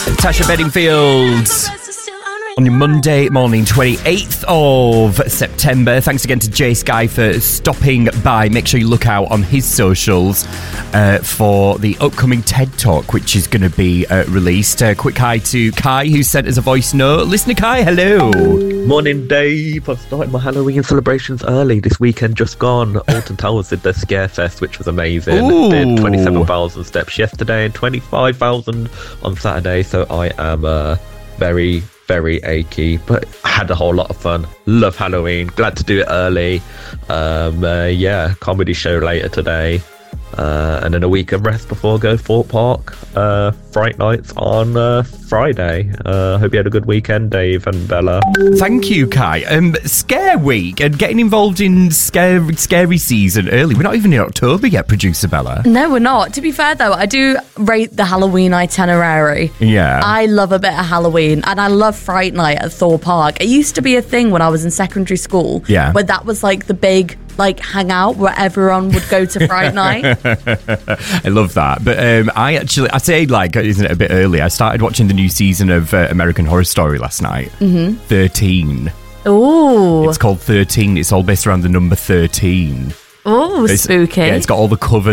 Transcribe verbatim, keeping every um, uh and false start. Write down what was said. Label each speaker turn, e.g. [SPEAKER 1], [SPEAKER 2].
[SPEAKER 1] Tasha Bedingfield on your Monday morning, twenty-eighth of September. Thanks again to Jay Sky for stopping by. Make sure you look out on his socials uh, for the upcoming TED Talk, which is going to be uh, released. Uh, quick hi to Kai, who sent us a voice note. Listener Kai, hello.
[SPEAKER 2] Morning, Dave. I've started my Halloween celebrations early. This weekend just gone. Alton Towers did their Scare Fest, which was amazing.
[SPEAKER 1] Ooh.
[SPEAKER 2] Did twenty-seven thousand steps yesterday and twenty-five thousand on Saturday. So I am uh, very... very achy, but had a whole lot of fun. Love Halloween. Glad to do it early. Um, uh, yeah, comedy show later today. Uh, and then a week of rest before I go to Fort Park. Uh, Fright Nights on uh, Friday. Uh, hope you had a good weekend, Dave and Bella.
[SPEAKER 1] Thank you, Kai. Um, Scare Week and getting involved in scare, scary season early. We're not even in October yet, Producer Bella.
[SPEAKER 3] No, we're not. To be fair, though, I do rate the Halloween itinerary.
[SPEAKER 1] Yeah.
[SPEAKER 3] I love a bit of Halloween, and I love Fright Night at Thor Park. It used to be a thing when I was in secondary school.
[SPEAKER 1] Yeah.
[SPEAKER 3] Where that was like the big... like hangout where everyone would go to Fright Night.
[SPEAKER 1] I love that. But um, I actually, I say like, isn't it a bit early? I started watching the new season of uh, American Horror Story last night. Mm-hmm. thirteen.
[SPEAKER 3] Ooh.
[SPEAKER 1] It's called thirteen. It's all based around the number thirteen.
[SPEAKER 3] Ooh,
[SPEAKER 1] It's,
[SPEAKER 3] spooky.
[SPEAKER 1] Yeah, it's got all the cover